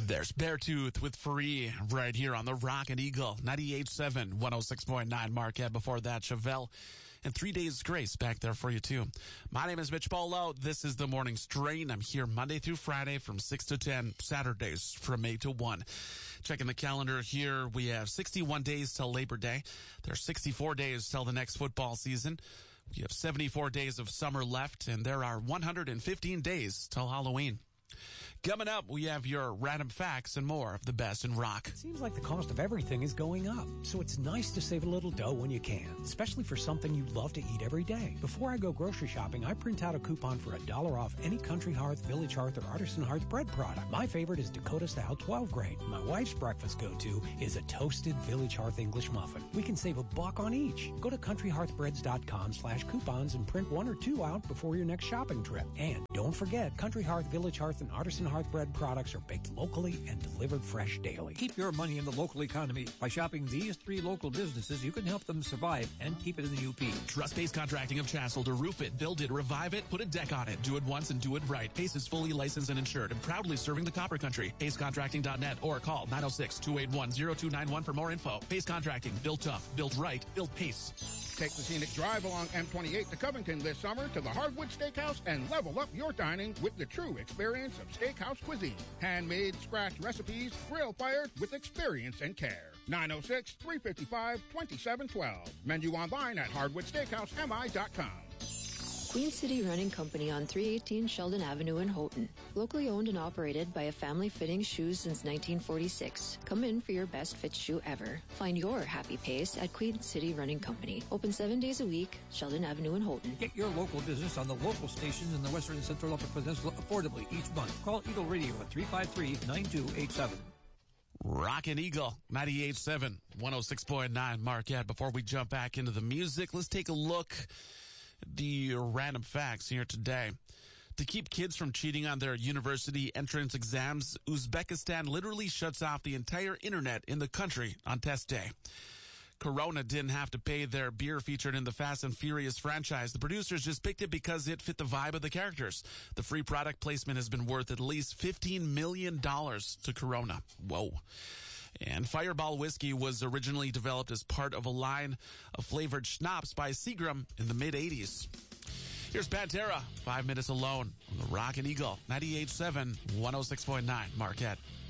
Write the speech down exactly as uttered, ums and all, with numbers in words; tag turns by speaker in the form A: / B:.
A: There's Beartooth with Free right here on the Rockin' Eagle, ninety-eight point seven, one oh six point nine Marquette. Before that, Chevelle and Three Days Grace back there for you too. My name is Mitch Polo. This is the Morning Strain. I'm here Monday through Friday from six to ten, Saturdays from eight to one. Checking the calendar here, we have sixty-one days till Labor Day. There's sixty-four days till the next football season. We have seventy-four days of summer left, and there are one hundred fifteen days till Halloween. Coming up, we have your random facts and more of the best in rock.
B: It seems like the cost of everything is going up, so it's nice to save a little dough when you can, especially for something you love to eat every day. Before I go grocery shopping, I print out a coupon for a dollar off any Country Hearth, Village Hearth, or Artisan Hearth bread product. My favorite is Dakota Style twelve grain. My wife's breakfast go-to is a toasted Village Hearth English muffin. We can save a buck on each. Go to country hearth breads dot com slash coupons and print one or two out before your next shopping trip. And don't forget, Country Hearth, Village Hearth, and Artisan Hearth bread products are baked locally and delivered fresh daily.
C: Keep your money in the local economy. By shopping these three local businesses, you can help them survive and keep it in the U P.
A: Trust Pace Contracting of Chancellor to roof it, build it, revive it, put a deck on it. Do it once and do it right. Pace is fully licensed and insured and proudly serving the Copper Country. pace contracting dot net or call nine oh six, two eight one, oh two nine one for more info. Pace Contracting. Built tough. Built right. Built Pace.
D: Take the scenic drive along M twenty-eight to Covington this summer to the Hardwood Steakhouse and level up your dining with the true experience of steakhouse cuisine. Handmade, scratch recipes, grill fired with experience and care. nine oh six, three five five, two seven one two. Menu online at hardwood steakhouse m i dot com.
E: Queen City Running Company on three eighteen Sheldon Avenue in Houghton. Locally owned and operated by a family fitting shoes since nineteen forty-six. Come in for your best fit shoe ever. Find your happy pace at Queen City Running Company. Open seven days a week, Sheldon Avenue in Houghton.
C: Get your local business on the local stations in the Western and Central Upper Peninsula affordably each month. Call Eagle Radio at three five three, nine two eight seven.
A: Rockin' Eagle, ninety-eight point seven, one oh six point nine Marquette. Before we jump back into the music, let's take a look the random facts here today. To keep kids from cheating on their university entrance exams, Uzbekistan literally shuts off the entire internet in the country on test day. Corona didn't have to pay their beer featured in the Fast and Furious franchise. The producers just picked it because it fit the vibe of the characters. The free product placement has been worth at least fifteen million dollars to Corona. Whoa. And Fireball whiskey was originally developed as part of a line of flavored schnapps by Seagram in the mid-eighties. Here's Pantera, Five Minutes Alone on the Rockin' Eagle, ninety-eight point seven, one oh six point nine Marquette.